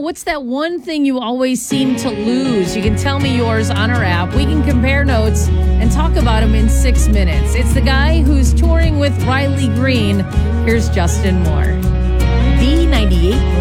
what's that one thing you always seem to lose? You can tell me yours on our app. We can compare notes and talk about him in 6 minutes. It's the guy who's touring with Riley Green. Here's Justin Moore. B98.